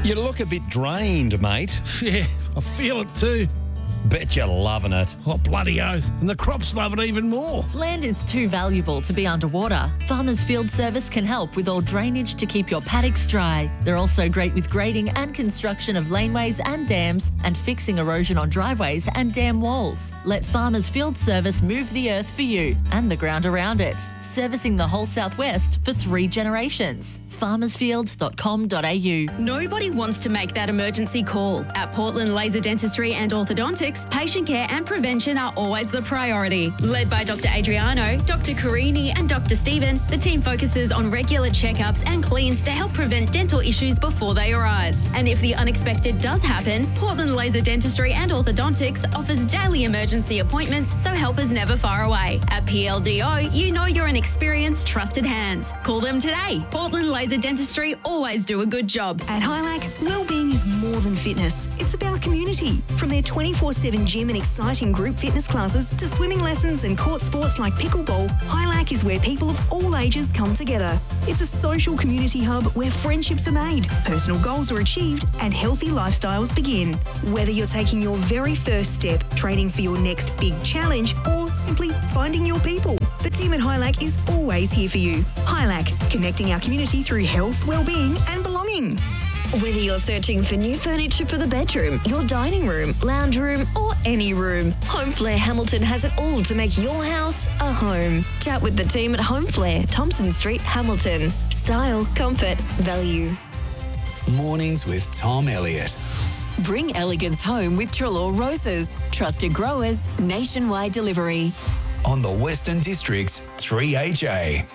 You look a bit drained, mate. Yeah, I feel it too. Bet you're loving it. Oh, bloody oath. And the crops love it even more. Land is too valuable to be underwater. Farmers Field Service can help with all drainage to keep your paddocks dry. They're also great with grading and construction of laneways and dams and fixing erosion on driveways and dam walls. Let Farmers Field Service move the earth for you and the ground around it. Servicing the whole southwest for 3 generations. farmersfield.com.au. Nobody wants to make that emergency call. At Portland Laser Dentistry and Orthodontics, patient care and prevention are always the priority. Led by Dr. Adriano, Dr. Carini and Dr. Stephen, the team focuses on regular checkups and cleans to help prevent dental issues before they arise. And if the unexpected does happen, Portland Laser Dentistry and Orthodontics offers daily emergency appointments, so help is never far away. At PLDO, you know you're in experienced, trusted hands. Call them today. Portland Laser Dentistry always do a good job. At Hylac, wellbeing is more than fitness. It's about community. From their 24/7 gym and exciting group fitness classes to swimming lessons and court sports like pickleball, Hylac is where people of all ages come together. It's a social community hub where friendships are made, personal goals are achieved, and healthy lifestyles begin. Whether you're taking your very first step, training for your next big challenge, or simply finding your people, the team at Hylac is always here for you. Hylac, connecting our community through health, wellbeing and belonging. Whether you're searching for new furniture for the bedroom, your dining room, lounge room, or any room, Home Flair Hamilton has it all to make your house a home. Chat with the team at Home Flair, Thompson Street, Hamilton. Style, comfort, value. Mornings with Tom Elliott. Bring elegance home with Trelaw Roses. Trusted growers, nationwide delivery. On the Western District's 3HA.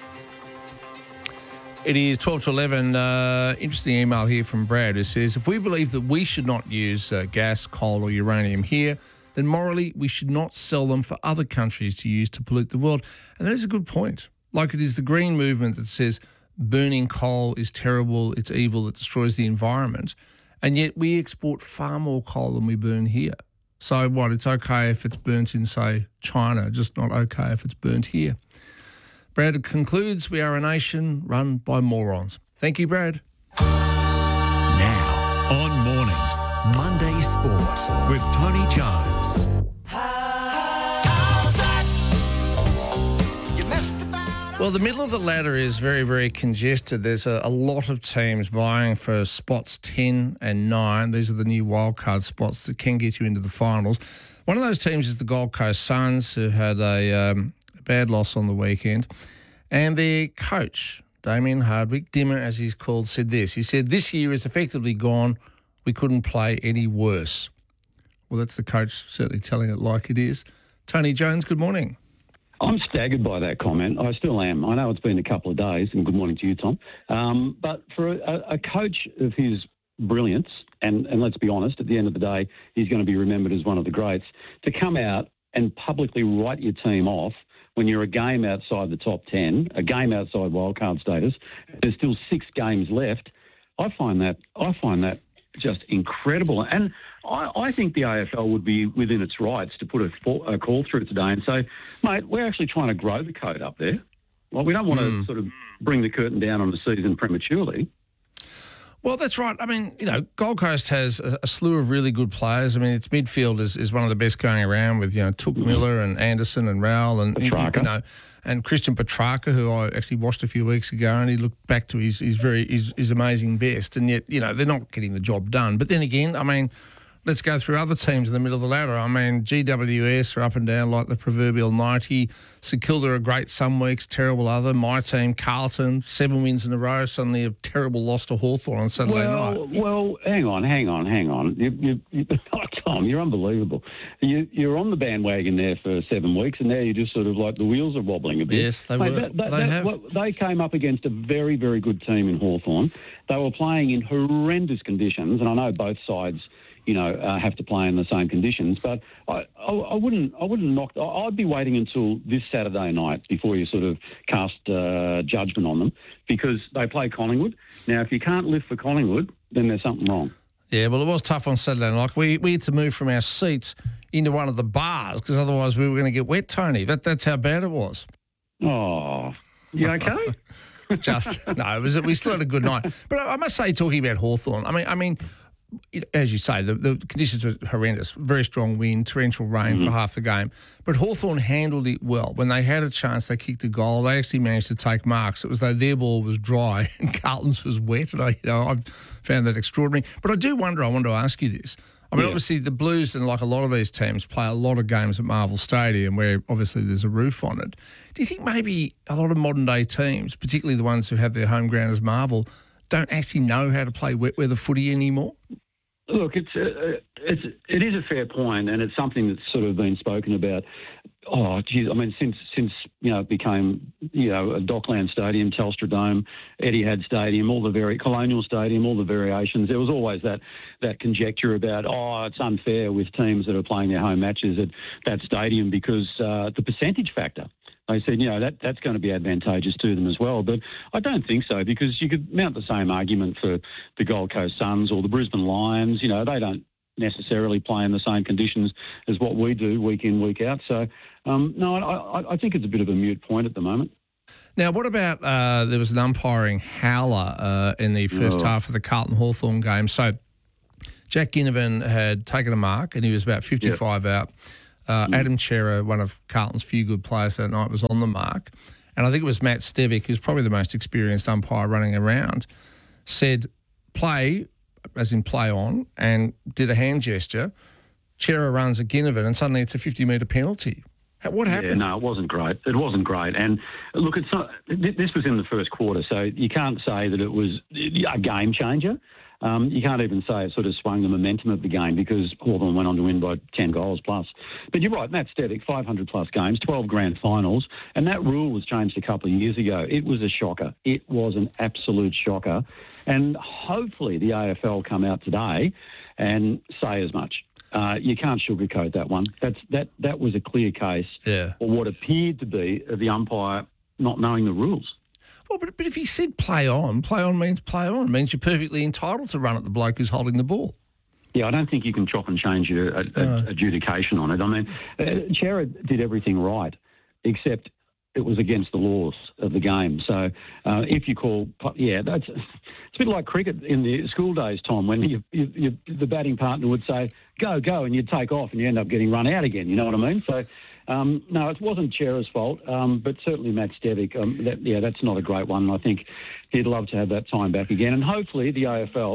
It is 12 to 11. Interesting email here from Brad who says, if we believe that we should not use gas, coal or uranium here, then morally we should not sell them for other countries to use to pollute the world. And that is a good point. Like it is the green movement that says burning coal is terrible, it's evil, it destroys the environment. And yet we export far more coal than we burn here. So what, it's okay if it's burnt in, say, China, just not okay if it's burnt here. Brad concludes, we are a nation run by morons. Thank you, Brad. Now, on Mornings, Monday Sport with Tony Jones. Well, the middle of the ladder is very, very congested. There's a lot of teams vying for spots 10 and 9. These are the new wildcard spots that can get you into the finals. One of those teams is the Gold Coast Suns, who had a bad loss on the weekend. And their coach, Damien Hardwick, Dimmer as he's called, said this. He said, this year is effectively gone. We couldn't play any worse. Well, that's the coach certainly telling it like it is. Tony Jones, good morning. I'm staggered by that comment. I still am. I know it's been a couple of days, and good morning to you, Tom. But for a coach of his brilliance, and let's be honest, at the end of the day, he's going to be remembered as one of the greats, to come out and publicly write your team off when you're a game outside the top 10, a game outside wildcard status, there's still 6 games left. I find that just incredible. And I think the AFL would be within its rights to put a call through today and say, mate, we're actually trying to grow the code up there. Well, we don't want to sort of bring the curtain down on the season prematurely. Well, that's right. I mean, you know, Gold Coast has a slew of really good players. I mean, its midfield is one of the best going around with, Touk Miller and Anderson and Rowell and, and Christian Petrarca, who I actually watched a few weeks ago, and he looked back to his amazing best. And yet, they're not getting the job done. But then again, I mean, let's go through other teams in the middle of the ladder. I mean, GWS are up and down like the proverbial 90. St Kilda are great some weeks, terrible other. My team, Carlton, 7 wins in a row, suddenly a terrible loss to Hawthorn on Saturday night. Well, hang on. You, Tom, you're unbelievable. You're on the bandwagon there for 7 weeks, and now you're just sort of like the wheels are wobbling a bit. Yes, they were. They came up against a very, very good team in Hawthorn. They were playing in horrendous conditions, and I know both sides have to play in the same conditions. But I wouldn't knock. I'd be waiting until this Saturday night before you sort of cast judgment on them, because they play Collingwood. Now, if you can't live for Collingwood, then there's something wrong. Yeah, well, it was tough on Saturday night. We had to move from our seats into one of the bars because otherwise we were going to get wet, Tony. That's how bad it was. Oh, you okay? We still had a good night. But I must say, talking about Hawthorn, I mean, as you say, the conditions were horrendous. Very strong wind, torrential rain for half the game. But Hawthorn handled it well. When they had a chance, they kicked a goal. They actually managed to take marks. It was though their ball was dry and Carlton's was wet. And I found that extraordinary. But I want to ask you this. I mean, obviously the Blues and like a lot of these teams play a lot of games at Marvel Stadium where obviously there's a roof on it. Do you think maybe a lot of modern day teams, particularly the ones who have their home ground as Marvel, don't actually know how to play wet weather footy anymore? Look, it is a fair point, and it's something that's sort of been spoken about. Oh, geez, I mean, since it became a Dockland Stadium, Telstra Dome, Etihad Stadium, Colonial Stadium, all the variations. There was always that conjecture about it's unfair with teams that are playing their home matches at that stadium because the percentage factor. They said, that's going to be advantageous to them as well. But I don't think so because you could mount the same argument for the Gold Coast Suns or the Brisbane Lions. They don't necessarily play in the same conditions as what we do week in, week out. So, no, I think it's a bit of a moot point at the moment. Now, what about there was an umpiring howler in the first half of the Carlton-Hawthorn game. So Jack Ginnivan had taken a mark and he was about 55 out. Adam Chera, one of Carlton's few good players that night, was on the mark. And I think it was Matt Stevic, who's probably the most experienced umpire running around, said play, as in play on, and did a hand gesture. Chera runs at Ginnivan and suddenly it's a 50-metre penalty. What happened? Yeah, no, it wasn't great. And look, it's not. This was in the first quarter, so you can't say that it was a game changer. You can't even say it sort of swung the momentum of the game because Hawthorn went on to win by 10 goals plus. But you're right, Matt Stevic, 500-plus games, 12 grand finals, and that rule was changed a couple of years ago. It was a shocker. It was an absolute shocker. And hopefully the AFL come out today and say as much. You can't sugarcoat that one. That was a clear case for what appeared to be the umpire not knowing the rules. Well, but if he said play on means play on. It means you're perfectly entitled to run at the bloke who's holding the ball. Yeah, I don't think you can chop and change your adjudication on it. I mean, Chera did everything right, except it was against the laws of the game. So if you call, it's a bit like cricket in the school days, Tom, when the batting partner would say, go, and you'd take off and you end up getting run out again. You know what I mean? So, no, it wasn't Chera's fault, but certainly Matt Stevic. That's not a great one. I think he'd love to have that time back again. And hopefully the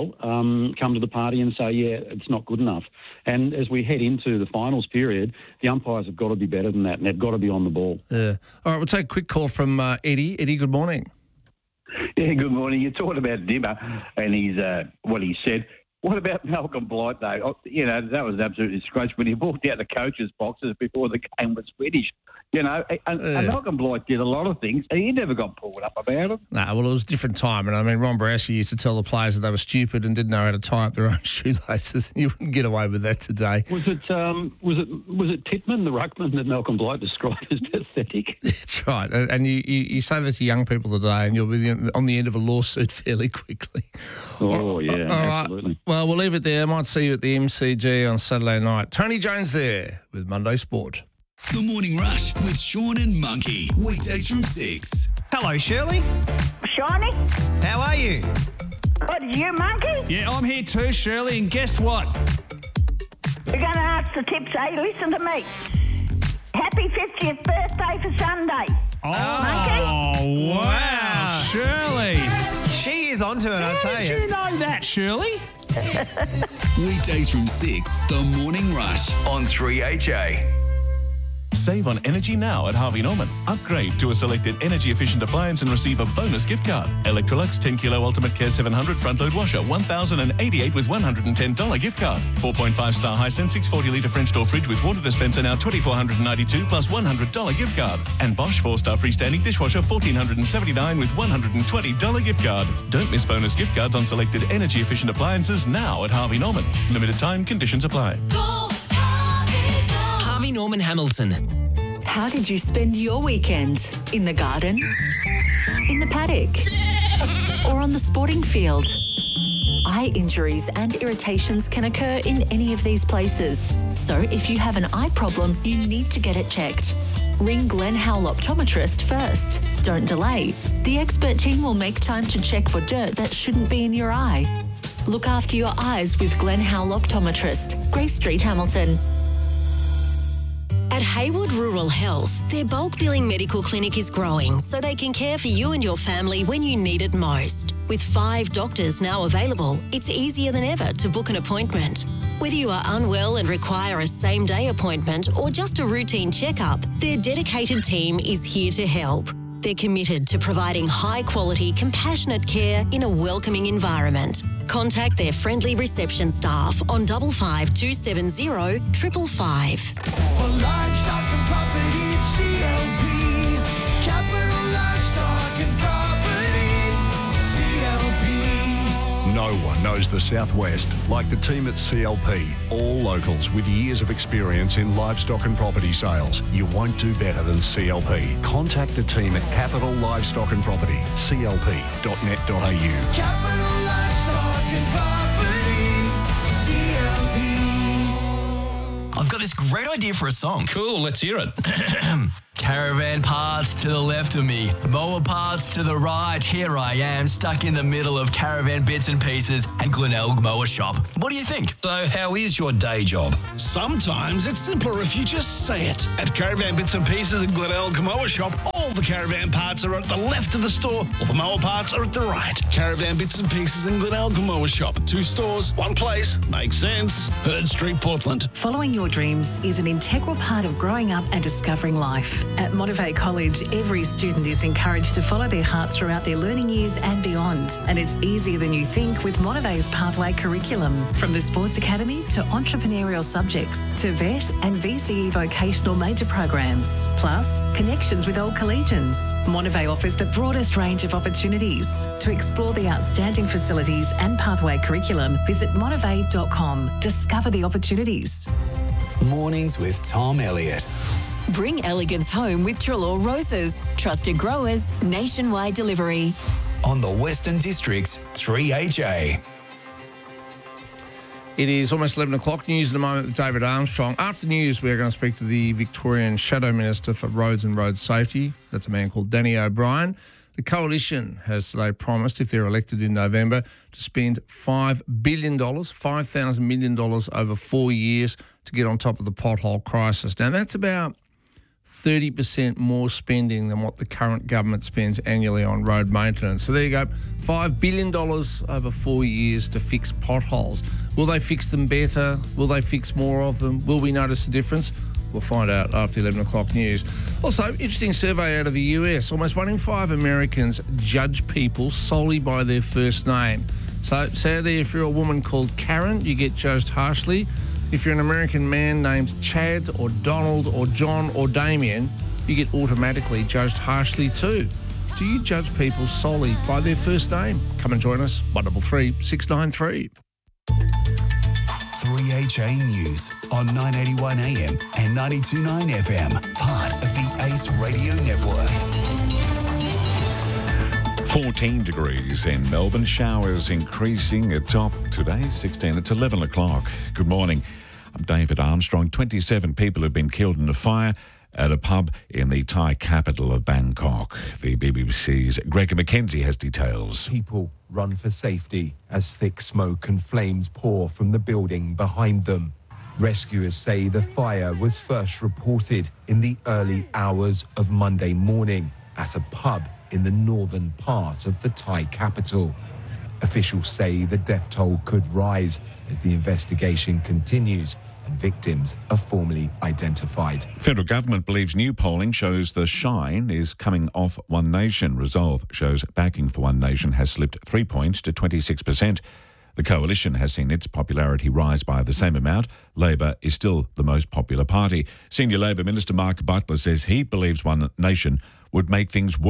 AFL come to the party and say, it's not good enough. And as we head into the finals period, the umpires have got to be better than that, and they've got to be on the ball. Yeah. All right, we'll take a quick call from Eddie. Eddie, good morning. Yeah, good morning. You talked about Dimmer and what he said. What about Malcolm Blight, though? That was absolutely disgraceful when he walked out the coaches' boxes before the game was finished. And Malcolm Blight did a lot of things. He never got pulled up about it. No, well, it was a different time. And, I mean, Ron Barassi used to tell the players that they were stupid and didn't know how to tie up their own shoelaces. You wouldn't get away with that today. Was it Pittman, the ruckman, that Malcolm Blight described as pathetic? That's right. And you say that to young people today and you'll be on the end of a lawsuit fairly quickly. Oh, yeah, absolutely. Right. Well, we'll leave it there. I might see you at the MCG on Saturday night. Tony Jones there with Monday Sport. The Morning Rush with Sean and Monkey. Weekdays from 6. Hello, Shirley. Shawnee. How are you? What, you, Monkey? Yeah, I'm here too, Shirley, and guess what? We're going to ask the tips, listen to me. Happy 50th birthday for Sunday. Oh, wow, Shirley. She is onto it, I tell you. How did you know that, Shirley? Weekdays from 6, The Morning Rush on 3HA. Save on energy now at Harvey Norman. Upgrade to a selected energy-efficient appliance and receive a bonus gift card. Electrolux 10 Kilo Ultimate Care 700 front-load washer, $1,088 with $110 gift card. 4.5-star Hisense 640-litre French door fridge with water dispenser now $2,492 plus $100 gift card. And Bosch 4-star freestanding dishwasher $1,479 with $120 gift card. Don't miss bonus gift cards on selected energy-efficient appliances now at Harvey Norman. Limited time, conditions apply. Harvey Norman Hamilton. How did you spend your weekend? In the garden? In the paddock? Or on the sporting field? Eye injuries and irritations can occur in any of these places. So if you have an eye problem, you need to get it checked. ring Glenn Howell Optometrist first. Don't delay. The expert team will make time to check for dirt that shouldn't be in your eye. Look after your eyes with Glenn Howell Optometrist, Grace Street, Hamilton. At Haywood Rural Health, their bulk billing medical clinic is growing so they can care for you and your family when you need it most. With 5 doctors now available, it's easier than ever to book an appointment. Whether you are unwell and require a same-day appointment or just a routine checkup, their dedicated team is here to help. They're committed to providing high-quality, compassionate care in a welcoming environment. Contact their friendly reception staff on 55 270 555. For livestock and property, it's CLP. Capital Livestock and Property, CLP. No one knows the Southwest like the team at CLP. All locals with years of experience in livestock and property sales. You won't do better than CLP. Contact the team at Capital Livestock and Property, clp.net.au. Capital Livestock and Property, CLP. I've got this great idea for a song. Cool, let's hear it. Caravan parts to the left of me, mower parts to the right. Here I am, stuck in the middle of Caravan Bits and Pieces and Glenelg Mower Shop. What do you think? So how is your day job? Sometimes it's simpler if you just say it. At Caravan Bits and Pieces and Glenelg Mower Shop, all the caravan parts are at the left of the store, all the mower parts are at the right. Caravan Bits and Pieces and Glenelg Mower Shop. 2 stores, 1 place. Makes sense. Herd Street, Portland. Following your dreams is an integral part of growing up and discovering life. At Motivate College, every student is encouraged to follow their heart throughout their learning years and beyond. And it's easier than you think with Motivate's Pathway curriculum. From the Sports Academy to entrepreneurial subjects to VET and VCE vocational major programs. Plus, connections with old collegians. Motivate offers the broadest range of opportunities. To explore the outstanding facilities and Pathway curriculum, visit motivate.com. Discover the opportunities. Mornings with Tom Elliott. Bring elegance home with Trelaw Roses. Trusted growers, nationwide delivery. On the Western District's 3HA. It is almost 11 o'clock. News in a moment with David Armstrong. After news, we're going to speak to the Victorian Shadow Minister for Roads and Road Safety. That's a man called Danny O'Brien. The Coalition has today promised, if they're elected in November, to spend $5 billion, $5,000 million over 4 years to get on top of the pothole crisis. Now, that's about 30% more spending than what the current government spends annually on road maintenance. So there you go, $5 billion over 4 years to fix potholes. Will they fix them better? Will they fix more of them? Will we notice a difference? We'll find out after 11 o'clock news. Also, interesting survey out of the US. Almost 1 in 5 Americans judge people solely by their first name. So sadly, if you're a woman called Karen, you get judged harshly. If you're an American man named Chad or Donald or John or Damien, you get automatically judged harshly too. Do you judge people solely by their first name? Come and join us, 133 693. 3HA News on 981 AM and 92.9 FM, part of the ACE Radio Network. 14 degrees in Melbourne. Showers increasing at top today, 16. It's 11 o'clock. Good morning. I'm David Armstrong. 27 people have been killed in a fire at a pub in the Thai capital of Bangkok. The BBC's Gregor McKenzie has details. People run for safety as thick smoke and flames pour from the building behind them. Rescuers say the fire was first reported in the early hours of Monday morning at a pub in the northern part of the Thai capital. Officials say the death toll could rise as the investigation continues and victims are formally identified. Federal government believes new polling shows the shine is coming off One Nation. Resolve shows backing for One Nation has slipped 3 points to 26%. The Coalition has seen its popularity rise by the same amount. Labor is still the most popular party. Senior Labor Minister Mark Butler says he believes One Nation would make things worse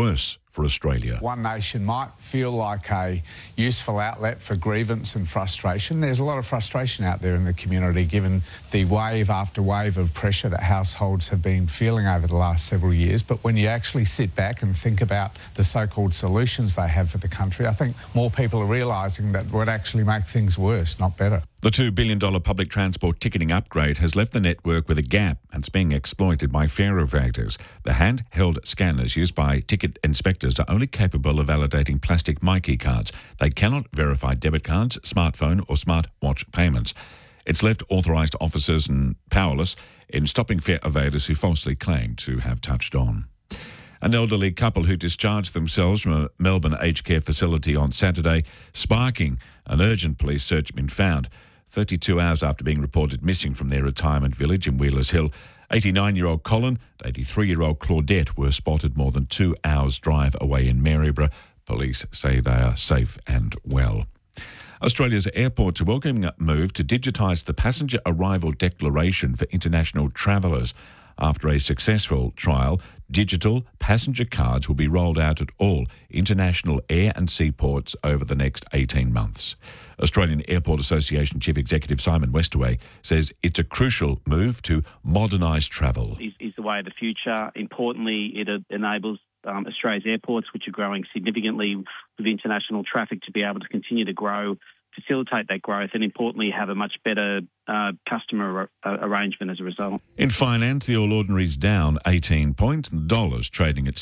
for Australia. One Nation might feel like a useful outlet for grievance and frustration. There's a lot of frustration out there in the community given the wave after wave of pressure that households have been feeling over the last several years. But when you actually sit back and think about the so-called solutions they have for the country, I think more people are realising that would actually make things worse, not better. The $2 billion public transport ticketing upgrade has left the network with a gap and it's being exploited by fare evaders. The handheld scanners used by ticket inspectors are only capable of validating plastic MyKey cards. They cannot verify debit cards, smartphone or smartwatch payments. It's left authorised officers powerless in stopping fare evaders who falsely claim to have touched on. An elderly couple who discharged themselves from a Melbourne aged care facility on Saturday, sparking an urgent police search, been found 32 hours after being reported missing from their retirement village in Wheelers Hill. 89-year-old Colin and 83-year-old Claudette were spotted more than 2 hours' drive away in Maryborough. Police say they are safe and well. Australia's airports are welcoming a move to digitise the passenger arrival declaration for international travellers. After a successful trial, digital passenger cards will be rolled out at all international air and seaports over the next 18 months. Australian Airport Association Chief Executive Simon Westaway says it's a crucial move to modernise travel. Is the way of the future. Importantly, it enables Australia's airports, which are growing significantly with international traffic, to be able to continue to grow, facilitate that growth, and importantly have a much better customer arrangement as a result. In finance, the All Ordinary's down 18 points and the dollar's trading at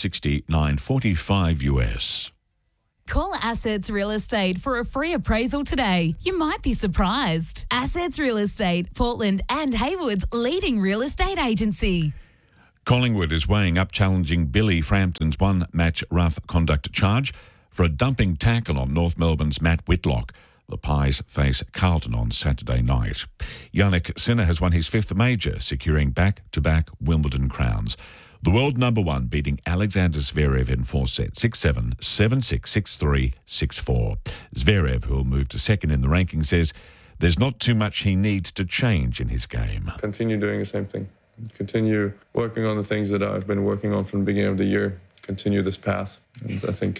69.45 US. Call Assets Real Estate for a free appraisal today. You might be surprised. Assets Real Estate, Portland and Haywood's leading real estate agency. Collingwood is weighing up challenging Billy Frampton's one-match rough conduct charge for a dumping tackle on North Melbourne's Matt Whitlock. The Pies face Carlton on Saturday night. Yannick Sinner has won his fifth major, securing back-to-back Wimbledon crowns. The world number one beating Alexander Zverev in 4 sets, 6-7, 7-6, 6-3, 6-4. Zverev, who will move to second in the ranking, says there's not too much he needs to change in his game. Continue doing the same thing. Continue working on the things that I've been working on from the beginning of the year. Continue this path. And I think,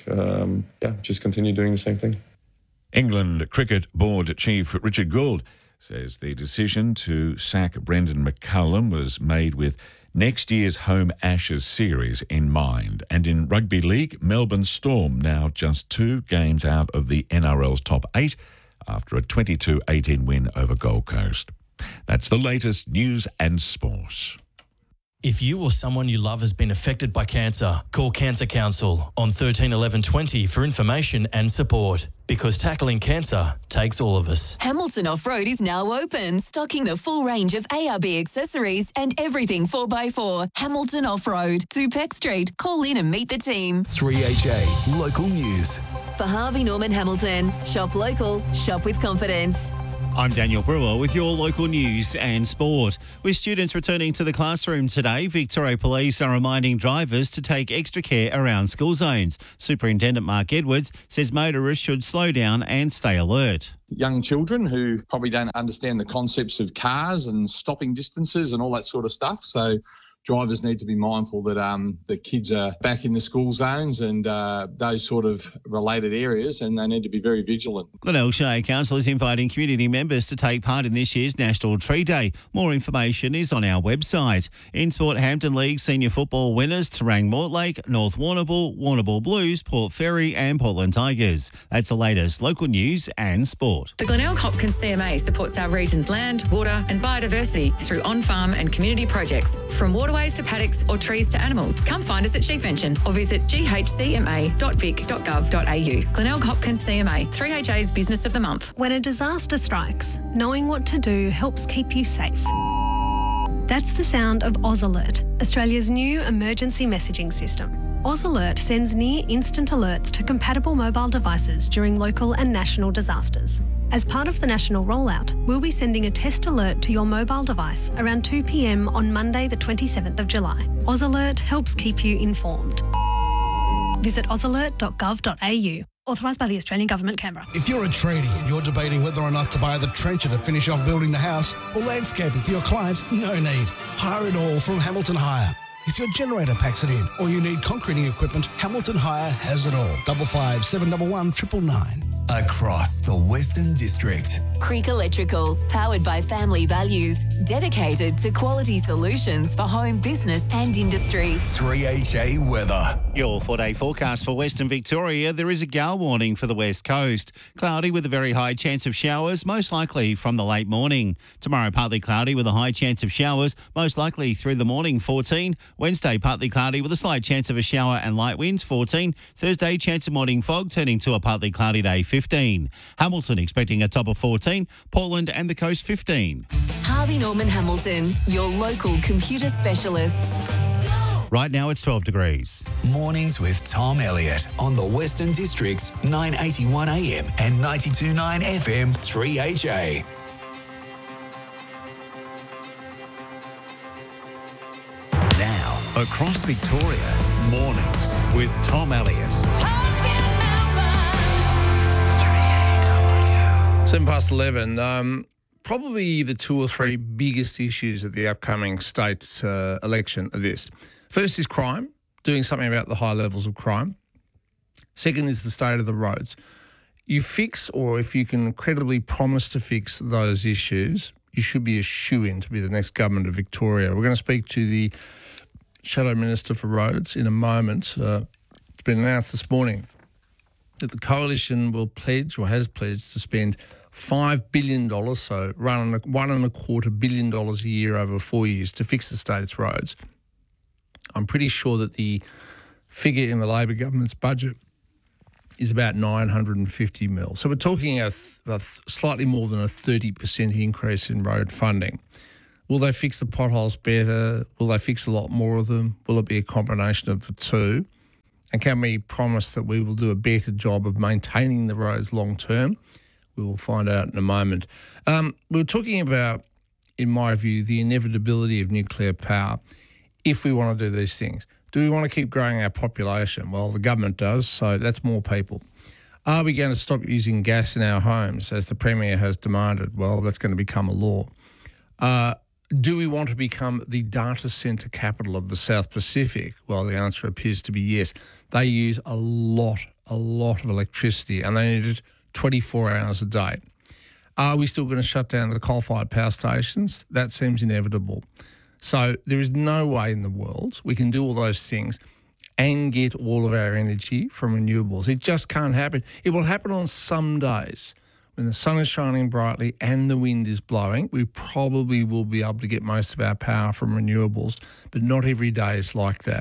just continue doing the same thing. England Cricket Board Chief Richard Gould says the decision to sack Brendan McCullum was made with next year's home Ashes series in mind. And in Rugby League, Melbourne Storm now just 2 games out of the NRL's top 8 after a 22-18 win over Gold Coast. That's the latest news and sport. If you or someone you love has been affected by cancer, call Cancer Council on 13 11 20 for information and support. Because tackling cancer takes all of us. Hamilton Off-Road is now open, stocking the full range of ARB accessories and everything 4x4. Hamilton Off-Road, 2 Peck Street. Call in and meet the team. 3HA Local News. For Harvey Norman Hamilton, shop local, shop with confidence. I'm Daniel Brewer with your local news and sport. With students returning to the classroom today, Victoria Police are reminding drivers to take extra care around school zones. Superintendent Mark Edwards says motorists should slow down and stay alert. Young children who probably don't understand the concepts of cars and stopping distances and all that sort of stuff. So drivers need to be mindful that the kids are back in the school zones and those sort of related areas, and they need to be very vigilant. Glenelg Shire Council is inviting community members to take part in this year's National Tree Day. More information is on our website. In sport, Hampton League senior football winners Terang Mortlake, North Warrnambool, Warrnambool Blues, Port Fairy and Portland Tigers. That's the latest local news and sport. The Glenelg Hopkins CMA supports our region's land, water and biodiversity through on-farm and community projects. From waterways to paddocks or trees to animals, come find us at Sheepvention or visit ghcma.vic.gov.au. Glenelg Hopkins CMA, 3HA's Business of the Month. When a disaster strikes, knowing what to do helps keep you safe. That's the sound of Oz Alert, Australia's new emergency messaging system. Oz Alert sends near-instant alerts to compatible mobile devices during local and national disasters. As part of the national rollout, we'll be sending a test alert to your mobile device around 2 p.m. on Monday the 27th of July. Oz Alert helps keep you informed. Visit ozalert.gov.au. Authorised by the Australian Government, Canberra. If you're a tradie and you're debating whether or not to buy the trencher to finish off building the house or landscaping for your client, no need. Hire it all from Hamilton Hire. If your generator packs it in or you need concreting equipment, Hamilton Hire has it all. 55 711 999. Across the Western District. Creek Electrical, powered by family values, dedicated to quality solutions for home, business and industry. 3HA weather. Your 4-day forecast for Western Victoria. There is a gale warning for the west coast. Cloudy with a very high chance of showers, most likely from the late morning. Tomorrow, partly cloudy with a high chance of showers, most likely through the morning, 14. Wednesday, partly cloudy with a slight chance of a shower and light winds, 14. Thursday, chance of morning fog, turning to a partly cloudy day, 15. Hamilton expecting a top of 14. Portland and the coast, 15. Harvey Norman Hamilton, your local computer specialists. Right now, it's 12 degrees. Mornings with Tom Elliott on the Western District's 981 AM and 92.9 FM 3HA. Now, across Victoria, mornings with Tom Elliott. 11. Probably the two or three biggest issues at the upcoming state election are this. First is crime, doing something about the high levels of crime. Second is the state of the roads. You fix, or if you can credibly promise to fix those issues, you should be a shoo-in to be the next government of Victoria. We're going to speak to the Shadow Minister for Roads in a moment. It's been announced this morning that the Coalition will pledge, or has pledged, to spend $5 billion, so $1.25 billion a year over 4 years to fix the state's roads. I'm pretty sure that the figure in the Labor government's budget is about 950 mil. So we're talking a slightly more than a 30% increase in road funding. Will they fix the potholes better? Will they fix a lot more of them? Will it be a combination of the two? And can we promise that we will do a better job of maintaining the roads long term? We will find out in a moment. We were talking about, in my view, the inevitability of nuclear power if we want to do these things. Do we want to keep growing our population? Well, the government does, so that's more people. Are we going to stop using gas in our homes, as the Premier has demanded? Well, that's going to become a law. Do we want to become the data centre capital of the South Pacific? Well, the answer appears to be yes. They use a lot of electricity, and they need it 24 hours a day. Are we still going to shut down the coal-fired power stations? That seems inevitable. So there is no way in the world we can do all those things and get all of our energy from renewables. It just can't happen. It will happen on some days when the sun is shining brightly and the wind is blowing. We probably will be able to get most of our power from renewables, but not every day is like that.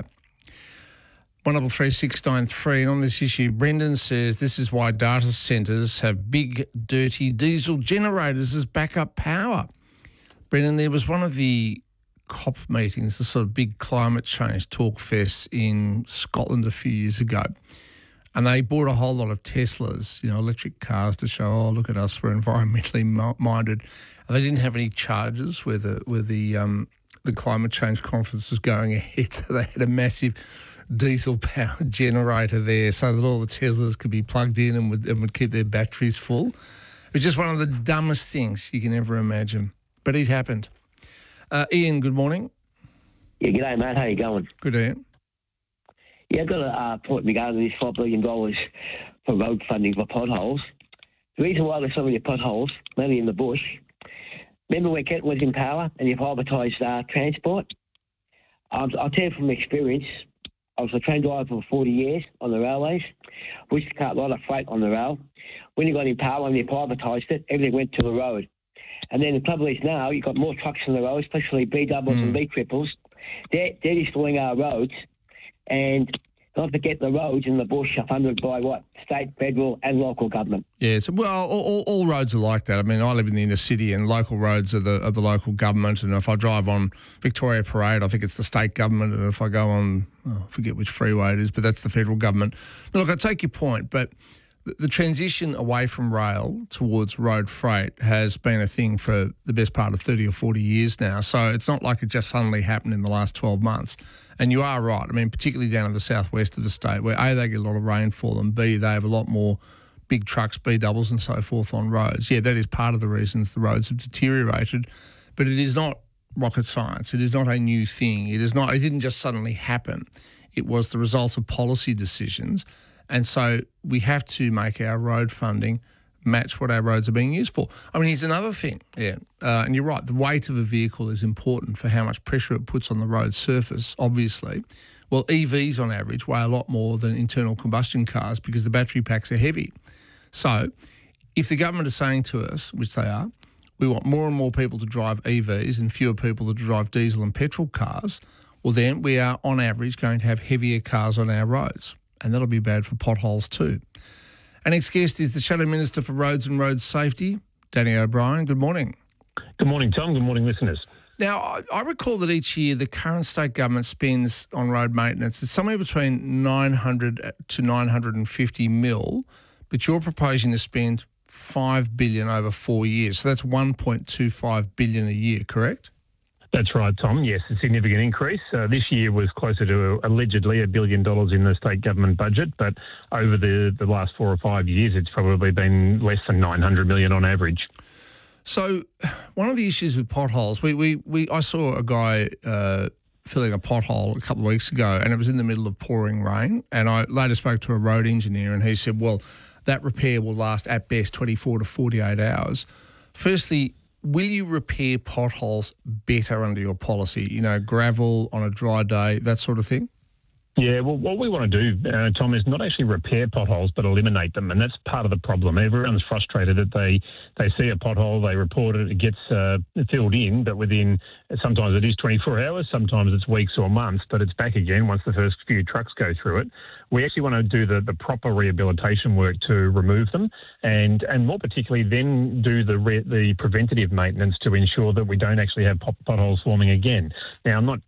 133 and on this issue, Brendan says this is why data centres have big, dirty diesel generators as backup power. Brendan, there was one of the COP meetings, the sort of big climate change talk fest in Scotland a few years ago. And they bought a whole lot of Teslas, electric cars to show, oh, look at us, we're environmentally minded. And they didn't have any chargers where the climate change conference was going ahead. So they had a massive diesel-powered generator there so that all the Teslas could be plugged in and would keep their batteries full. It was just one of the dumbest things you can ever imagine. But it happened. Ian, good morning. Yeah, g'day, mate. How you going? Good, Ian. Yeah, I've got a point regarding this $5 billion for road funding for potholes. The reason why there's so many potholes, mainly in the bush, remember when Kent was in power and you privatised transport? I'll tell you from experience, I was a train driver for 40 years on the railways. We used to cart a lot of freight on the rail. When you got in power and you privatised it, everything went to the road. And then the trouble is now you've got more trucks on the road, especially B doubles and B triples. They're destroying our roads. And not forget the roads in the bush are funded by what? State, federal and local government. Yeah, all roads are like that. I mean, I live in the inner city and local roads are the local government. And if I drive on Victoria Parade, I think it's the state government. And if I go on, I forget which freeway it is, but that's the federal government. Now, look, I take your point, but the transition away from rail towards road freight has been a thing for the best part of 30 or 40 years now. So it's not like it just suddenly happened in the last 12 months. And you are right. I mean, particularly down in the southwest of the state where A, they get a lot of rainfall and B, they have a lot more big trucks, B doubles and so forth on roads. Yeah, that is part of the reasons the roads have deteriorated. But it is not rocket science. It is not a new thing. It didn't just suddenly happen. It was the result of policy decisions. And so we have to make our road funding match what our roads are being used for. I mean, here's another thing. Yeah, and you're right. The weight of a vehicle is important for how much pressure it puts on the road surface, obviously. Well, EVs on average weigh a lot more than internal combustion cars because the battery packs are heavy. So if the government is saying to us, which they are, we want more and more people to drive EVs and fewer people to drive diesel and petrol cars, well then we are on average going to have heavier cars on our roads, and that'll be bad for potholes too. Our next guest is the Shadow Minister for Roads and Road Safety, Danny O'Brien. Good morning. Good morning, Tom. Good morning, listeners. Now, I recall that each year the current state government spends on road maintenance, it's somewhere between 900 to 950 mil, but you're proposing to spend $5 billion over 4 years. So that's $1.25 billion a year, correct? That's right, Tom. Yes, a significant increase. This year was closer to allegedly $1 billion in the state government budget, but over the last 4 or 5 years, it's probably been less than $900 million on average. So one of the issues with potholes, I saw a guy filling a pothole a couple of weeks ago, and it was in the middle of pouring rain, and I later spoke to a road engineer, and he said, well, that repair will last at best 24 to 48 hours. Firstly, will you repair potholes better under your policy? You know, gravel on a dry day, that sort of thing? Yeah, well, what we want to do, Tom, is not actually repair potholes, but eliminate them, and that's part of the problem. Everyone's frustrated that they see a pothole, they report it, it gets filled in, but within, sometimes it is 24 hours, sometimes it's weeks or months, but it's back again once the first few trucks go through it. We actually want to do the proper rehabilitation work to remove them, and more particularly then do the preventative maintenance to ensure that we don't actually have potholes forming again. Now, I'm not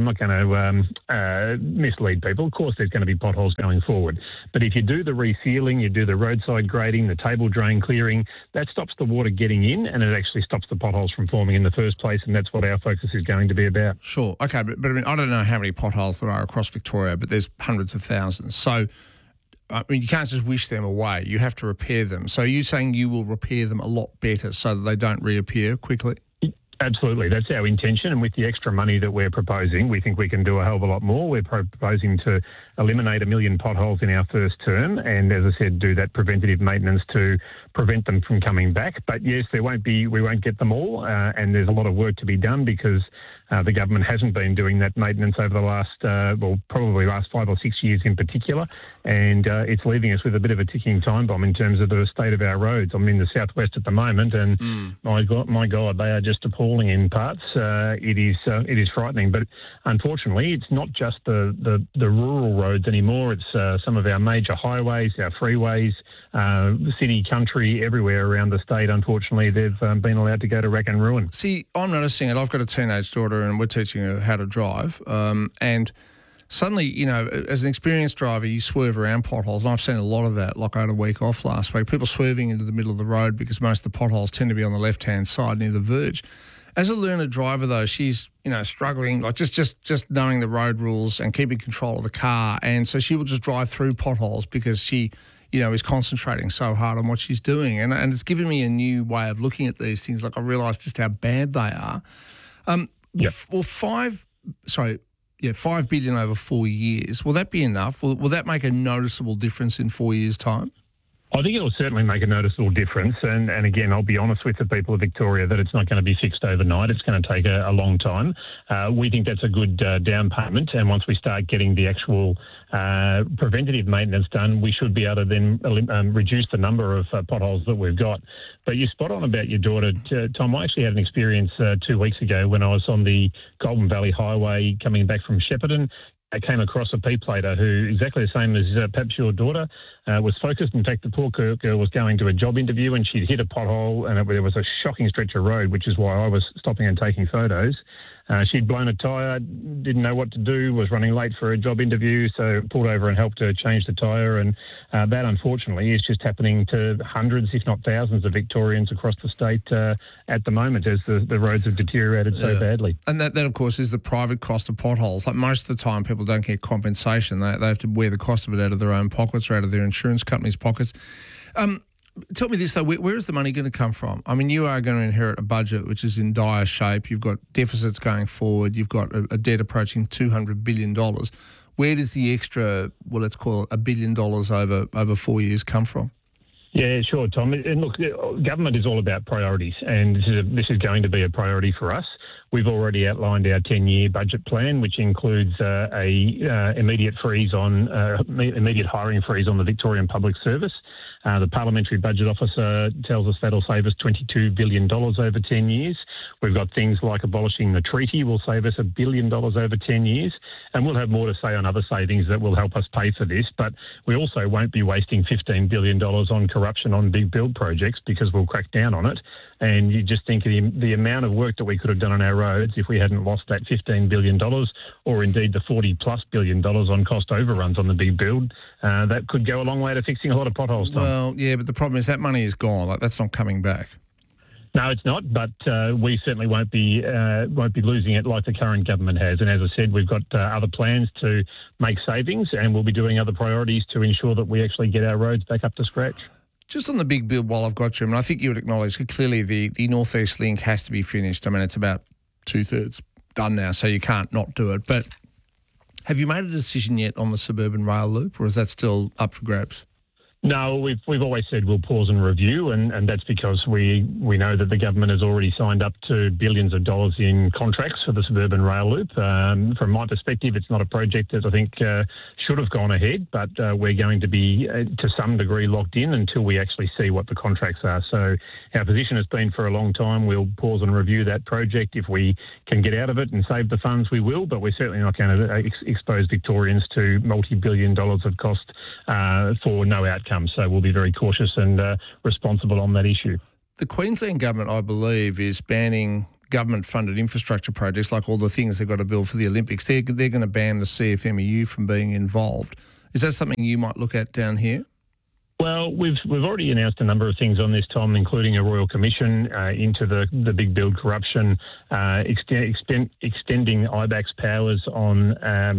going to mislead people. Of course, there's going to be potholes going forward, but if you do the resealing, you do the roadside grading, the table drain clearing, that stops the water getting in, and it actually stops the potholes from forming in the first place, and that's what our focus is going to be about. Sure. Okay, but I mean, I don't know how many potholes there are across Victoria, but there's hundreds of thousands. So, I mean, you can't just wish them away. You have to repair them. So are you saying you will repair them a lot better so that they don't reappear quickly? Absolutely. That's our intention. And with the extra money that we're proposing, we think we can do a hell of a lot more. We're proposing to eliminate 1 million potholes in our first term. And as I said, do that preventative maintenance to prevent them from coming back. But yes, we won't get them all. And there's a lot of work to be done because the government hasn't been doing that maintenance over the last, probably last 5 or 6 years in particular. And it's leaving us with a bit of a ticking time bomb in terms of the state of our roads. I'm in the southwest at the moment, and my God, they are just appalling in parts. It is frightening. But unfortunately, it's not just the rural roads anymore. It's some of our major highways, our freeways, city, country, everywhere around the state. Unfortunately, they've been allowed to go to wreck and ruin. See, I'm noticing it. I've got a teenage daughter, and we're teaching her how to drive. And suddenly, you know, as an experienced driver, you swerve around potholes, and I've seen a lot of that. Like I had a week off last week, people swerving into the middle of the road because most of the potholes tend to be on the left-hand side near the verge. As a learner driver, though, she's, you know, struggling, like just knowing the road rules and keeping control of the car. And so she will just drive through potholes because she, you know, is concentrating so hard on what she's doing. And it's given me a new way of looking at these things. Like I realised just how bad they are. Yep. Well, $5 billion over 4 years. Will that be enough? Will that make a noticeable difference in 4 years' time? I think it will certainly make a noticeable difference. And again, I'll be honest with the people of Victoria that it's not going to be fixed overnight. It's going to take a long time. We think that's a good down payment. And once we start getting the actual preventative maintenance done, we should be able to then reduce the number of potholes that we've got. But you're spot on about your daughter, Tom. I actually had an experience 2 weeks ago when I was on the Golden Valley Highway coming back from Shepparton. I came across a P-plater who, exactly the same as perhaps your daughter, was focused. In fact, the poor girl was going to a job interview and she'd hit a pothole, and there was a shocking stretch of road, which is why I was stopping and taking photos. She'd blown a tyre, didn't know what to do, was running late for a job interview, so pulled over and helped her change the tyre. And that, unfortunately, is just happening to hundreds, if not thousands, of Victorians across the state at the moment as the roads have deteriorated so badly. And that, of course, is the private cost of potholes. Like most of the time, people don't get compensation. They have to wear the cost of it out of their own pockets or out of their insurance company's pockets. Tell me this, though. Where is the money going to come from? I mean, you are going to inherit a budget which is in dire shape. You've got deficits going forward. You've got a debt approaching $200 billion. Where does the extra, well, let's call it $1 billion over 4 years come from? Yeah, sure, Tom. And look, government is all about priorities, and this is going to be a priority for us. We've already outlined our 10-year budget plan, which includes immediate hiring freeze on the Victorian Public Service. The Parliamentary Budget Officer tells us that'll save us $22 billion over 10 years. We've got things like abolishing the treaty will save us $1 billion over 10 years. And we'll have more to say on other savings that will help us pay for this. But we also won't be wasting $15 billion on corruption on big build projects because we'll crack down on it. And you just think of the amount of work that we could have done on our roads if we hadn't lost that $15 billion or indeed the $40+ billion on cost overruns on the big build. That could go a long way to fixing a lot of potholes, Tom. Well, yeah, but the problem is that money is gone. Like, that's not coming back. No, it's not, but we certainly won't be losing it like the current government has. And as I said, we've got other plans to make savings, and we'll be doing other priorities to ensure that we actually get our roads back up to scratch. Just on the big build, while I've got you, I mean, I think you would acknowledge that clearly the North East Link has to be finished. I mean, it's about 2/3 done now, so you can't not do it. But have you made a decision yet on the suburban rail loop, or is that still up for grabs? No, we've always said we'll pause and review, and that's because we know that the government has already signed up to billions of dollars in contracts for the suburban rail loop. From my perspective, it's not a project that I think should have gone ahead, but we're going to be to some degree locked in until we actually see what the contracts are. So our position has been for a long time, we'll pause and review that project. If we can get out of it and save the funds, we will, but we're certainly not going to expose Victorians to multi-billion dollars of cost for no outcome. So we'll be very cautious and responsible on that issue. The Queensland government, I believe, is banning government-funded infrastructure projects like all the things they've got to build for the Olympics. They're going to ban the CFMEU from being involved. Is that something you might look at down here? Well, we've already announced a number of things on this, Tom, including a royal commission into the big build corruption, extending IBAC's powers on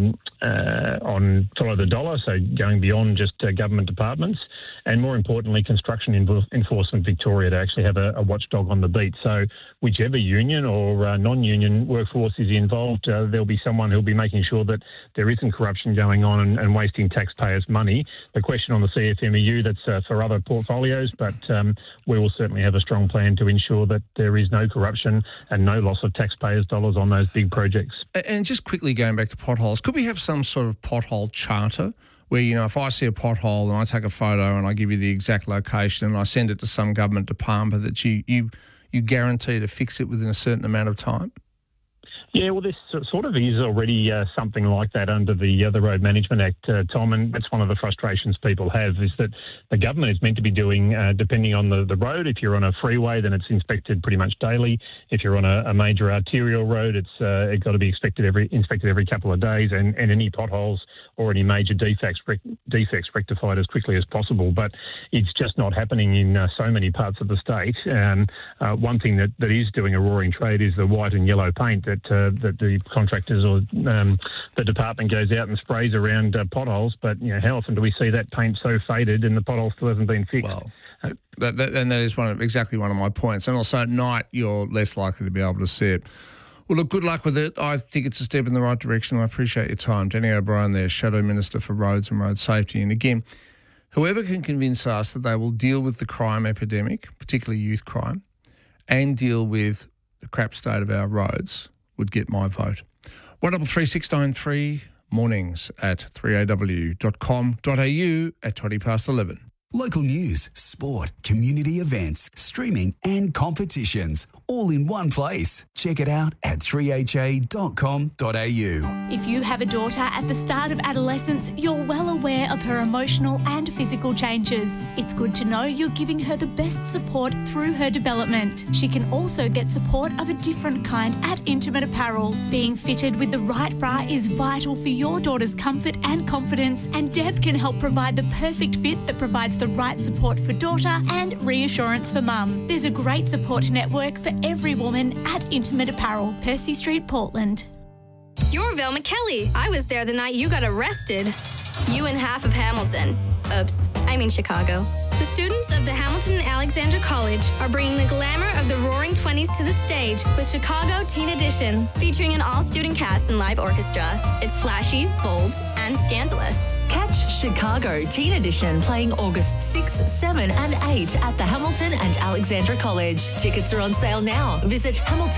follow the dollar, so going beyond just government departments, and more importantly, Construction Enforcement Victoria to actually have a watchdog on the beat. So whichever union or non-union workforce is involved, there'll be someone who'll be making sure that there isn't corruption going on and wasting taxpayers' money. The question on the CFMEU, that's for other portfolios, but we will certainly have a strong plan to ensure that there is no corruption and no loss of taxpayers' dollars on those big projects. And just quickly going back to potholes, could we have some sort of pothole charter where, you know, if I see a pothole and I take a photo and I give you the exact location and I send it to some government department, that you guarantee to fix it within a certain amount of time? Yeah, well, this sort of is already something like that under the Road Management Act, Tom, and that's one of the frustrations people have, is that the government is meant to be doing, depending on the road, if you're on a freeway, then it's inspected pretty much daily. If you're on a major arterial road, it's got to be inspected every couple of days, and any potholes or any major defects rectified as quickly as possible. But it's just not happening in so many parts of the state. One thing that is doing a roaring trade is the white and yellow paint that the contractors or the department goes out and sprays around potholes. But you know, how often do we see that paint so faded and the pothole still hasn't been fixed? Well, that is exactly one of my points. And also at night, you're less likely to be able to see it. Well, look, good luck with it. I think it's a step in the right direction. I appreciate your time. Danny O'Brien there, Shadow Minister for Roads and Road Safety. And again, whoever can convince us that they will deal with the crime epidemic, particularly youth crime, and deal with the crap state of our roads would get my vote. 133693 mornings at 3aw.com.au at 11:20. Local news, sport, community events, streaming and competitions, all in one place. Check it out at 3ha.com.au. If you have a daughter at the start of adolescence, you're well aware of her emotional and physical changes. It's good to know you're giving her the best support through her development. She can also get support of a different kind at Intimate Apparel. Being fitted with the right bra is vital for your daughter's comfort and confidence, and Deb can help provide the perfect fit that provides the right support for daughter and reassurance for mum. There's a great support network for every woman at Intimate Apparel, Percy Street, Portland. You're Velma Kelly. I was there the night you got arrested. You and half of Hamilton. Oops, I mean Chicago. The Students of the Hamilton and Alexandra College are bringing the glamour of the Roaring 20s to the stage with Chicago Teen Edition. Featuring an all-student cast and live orchestra, it's flashy, bold, and scandalous. Catch Chicago Teen Edition playing August 6, 7 and 8 at the Hamilton and Alexandra College. Tickets are on sale now. Visit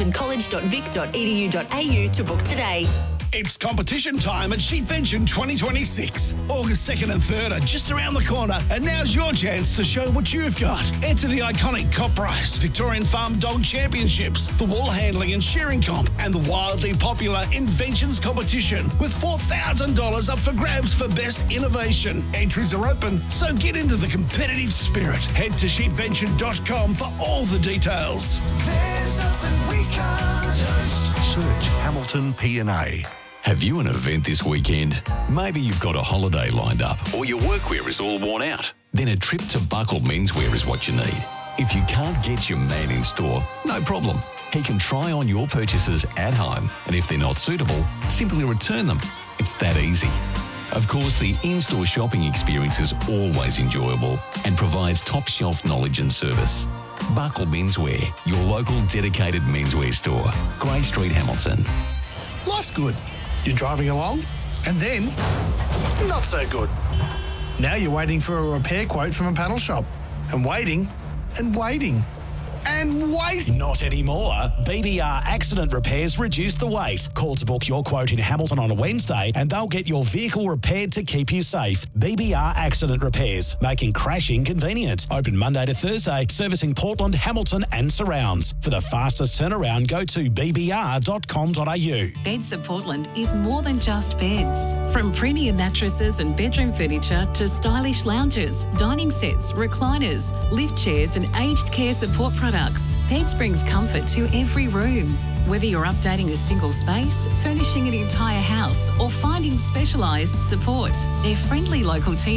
hamiltoncollege.vic.edu.au to book today. It's competition time at Sheepvention 2026. August 2nd and 3rd are just around the corner, and now's your chance to show what you've got. Enter the iconic CopRice Victorian Farm Dog Championships, the Wool Handling and Shearing Comp, and the wildly popular Inventions Competition, with $4,000 up for grabs for best innovation. Entries are open, so get into the competitive spirit. Head to sheepvention.com for all the details. There's nothing we can't touch. Search Hamilton P&A. Have you an event this weekend? Maybe you've got a holiday lined up, or your workwear is all worn out. Then a trip to Buckle Menswear is what you need. If you can't get your man in store, no problem. He can try on your purchases at home, and if they're not suitable, simply return them. It's that easy. Of course, the in-store shopping experience is always enjoyable and provides top-shelf knowledge and service. Buckle Menswear, your local dedicated menswear store. Grey Street, Hamilton. Life's good. You're driving along, and then, not so good. Now you're waiting for a repair quote from a panel shop. And waiting, and waiting, and waiting. Not anymore. BBR Accident Repairs reduce the wait. Call to book your quote in Hamilton on a Wednesday and they'll get your vehicle repaired to keep you safe. BBR Accident Repairs, making crashing convenient. Open Monday to Thursday, servicing Portland, Hamilton and surrounds. For the fastest turnaround, go to bbr.com.au. Beds of Portland is more than just beds. From premium mattresses and bedroom furniture to stylish lounges, dining sets, recliners, lift chairs and aged care support products, Beds brings comfort to every room. Whether you're updating a single space, furnishing an entire house or finding specialised support, their friendly local team